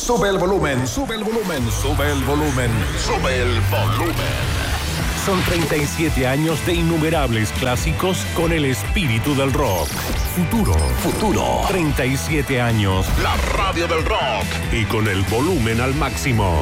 Sube el volumen, sube el volumen, sube el volumen, sube el volumen. Son 37 años de innumerables clásicos con el espíritu del rock. Futuro. 37 años. La radio del rock. Y con el volumen al máximo.